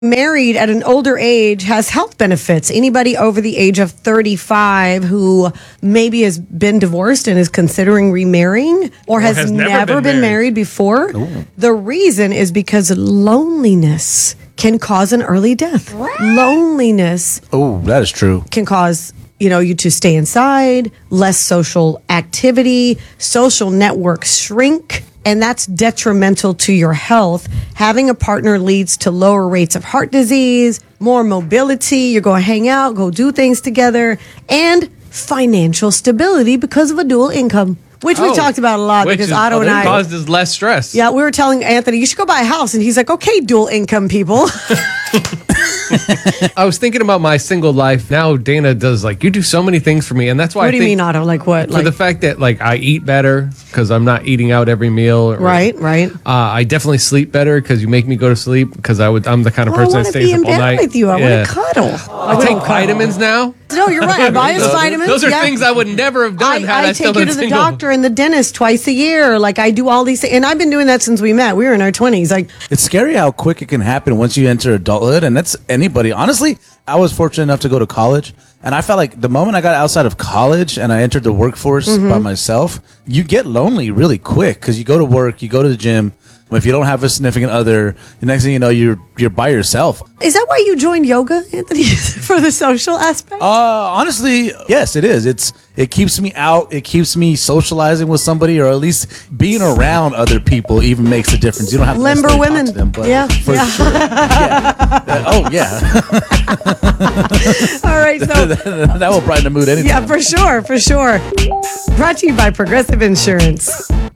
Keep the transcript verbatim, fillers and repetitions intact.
Married at an older age has health benefits. Anybody over the age of thirty-five who maybe has been divorced and is considering remarrying or, or has, has never, never been, been married. married before, Ooh. The reason is because loneliness can cause an early death. What? Loneliness. Oh, that is true. Can cause, you know, you to stay inside, less social activity, social networks shrink. And that's detrimental to your health. Having a partner leads to lower rates of heart disease, more mobility. You're going to hang out, go do things together, and financial stability because of a dual income, which oh, we talked about a lot because is, Otto oh, and I causes less stress. Yeah, we were telling Anthony, you should go buy a house. And he's like, okay, dual income people. I was thinking about my single life. Now Dana does like, you do so many things for me. And that's why what I do think, you mean, Otto? Like what? For like, the fact that like I eat better because I'm not eating out every meal. Or, right, right. Uh, I definitely sleep better because you make me go to sleep because I would, I'm the kind of well, person that stays up all night. I want to be in bed with you. I yeah. want to cuddle. I I take vitamins now. No, you're right. I buy us vitamins. Those are yeah. things I would never have done I, had I, I still take you been to the single. doctor and the dentist twice a year. Like I do all these things. And I've been doing that since we met. We were in our twenties. Like it's scary how quick it can happen once you enter adulthood. And that's anybody. Honestly, I was fortunate enough to go to college. And I felt like the moment I got outside of college and I entered the workforce mm-hmm. by myself, you get lonely really quick because you go to work, you go to the gym. If you don't have a significant other, the next thing you know, you're you're by yourself. Is that why you joined yoga, Anthony, for the social aspect? Uh, honestly, yes, it is. It's it keeps me out. It keeps me socializing with somebody, or at least being around other people. Even makes a difference. You don't have to limber women. Talk to them, but yeah, for yeah. sure. yeah. Uh, oh yeah. All right, so that, that will brighten the mood anytime. Yeah, for sure, for sure. Brought to you by Progressive Insurance.